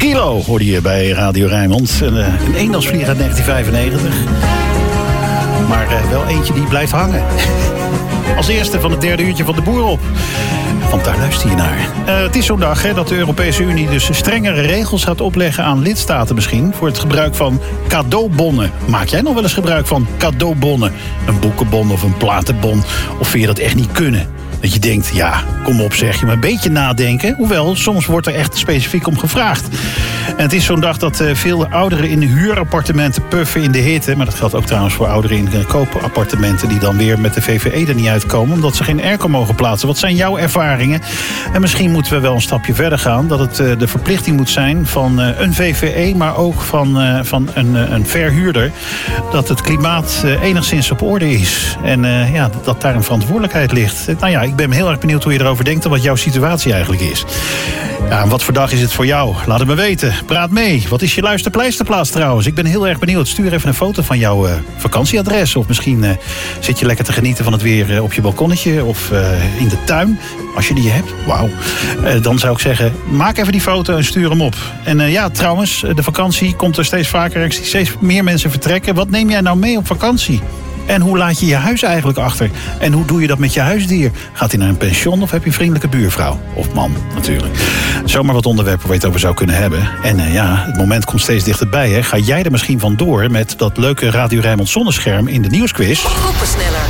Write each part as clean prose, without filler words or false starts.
Kilo hoorde je bij Radio Rijnmond. Een eendagsvlieg uit 1995. Maar wel eentje die blijft hangen. Als eerste van het derde uurtje van de Boer op. Want daar luister je naar. Het is zo'n dag dat de Europese Unie dus strengere regels gaat opleggen aan lidstaten misschien. Voor het gebruik van cadeaubonnen. Maak jij nog wel eens gebruik van cadeaubonnen? Een boekenbon of een platenbon? Of vind je dat echt niet kunnen? Dat je denkt, ja, kom op zeg je, maar een beetje nadenken. Hoewel, soms wordt er echt specifiek om gevraagd. En het is zo'n dag dat veel ouderen in huurappartementen puffen in de hitte. Maar dat geldt ook trouwens voor ouderen in koopappartementen die dan weer met de VVE er niet uitkomen. Omdat ze geen airco mogen plaatsen. Wat zijn jouw ervaringen? En misschien moeten we wel een stapje verder gaan. Dat het de verplichting moet zijn van een VVE, maar ook van een verhuurder. Dat het klimaat enigszins op orde is. En dat daar een verantwoordelijkheid ligt. Nou ja, ik ben heel erg benieuwd hoe je erover denkt en wat jouw situatie eigenlijk is. Ja, en wat voor dag is het voor jou? Laat het me weten. Praat mee. Wat is je luisterpleisterplaats trouwens? Ik ben heel erg benieuwd. Stuur even een foto van jouw vakantieadres. Of misschien zit je lekker te genieten van het weer op je balkonnetje of in de tuin. Als je die hebt. Wauw. Dan zou ik zeggen, maak even die foto en stuur hem op. En trouwens, de vakantie komt er steeds vaker. Ik zie steeds meer mensen vertrekken. Wat neem jij nou mee op vakantie? En hoe laat je je huis eigenlijk achter? En hoe doe je dat met je huisdier? Gaat hij naar een pension of heb je een vriendelijke buurvrouw? Of man, natuurlijk. Zomaar wat onderwerpen waar je het over zou kunnen hebben. En het moment komt steeds dichterbij. Hè? Ga jij er misschien vandoor met dat leuke Radio Rijnmond zonnescherm in de nieuwsquiz? Groepensneller.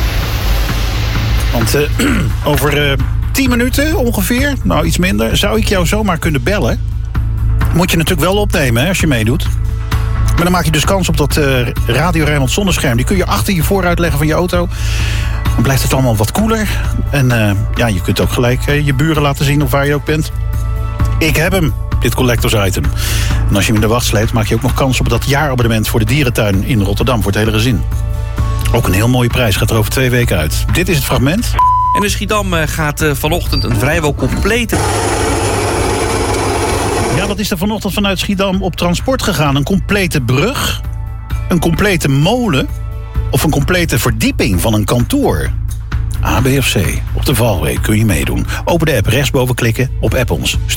Want over 10 minuten ongeveer, nou iets minder, zou ik jou zomaar kunnen bellen. Moet je natuurlijk wel opnemen hè, als je meedoet. Maar dan maak je dus kans op dat Radio Rijnmond zonnescherm. Die kun je achter je vooruit leggen van je auto. Dan blijft het allemaal wat koeler. En je kunt ook gelijk je buren laten zien of waar je ook bent. Ik heb hem, dit collectors item. En als je hem in de wacht sleept, maak je ook nog kans op dat jaarabonnement voor de dierentuin in Rotterdam. Voor het hele gezin. Ook een heel mooie prijs, gaat er over 2 weken uit. Dit is het fragment. En in Schiedam gaat vanochtend een vrijwel complete... Ja, wat is er vanochtend vanuit Schiedam op transport gegaan? Een complete brug? Een complete molen? Of een complete verdieping van een kantoor? A, B of C? Op de valreep kun je meedoen. Open de app, rechtsboven klikken, op app ons. Stuur